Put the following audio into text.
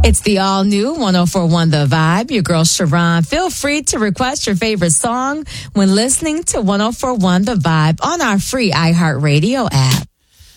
It's the all-new 104.1 The Vibe. Your girl, Sharon. Feel free to request your favorite song when listening to 104.1 The Vibe on our free iHeartRadio app.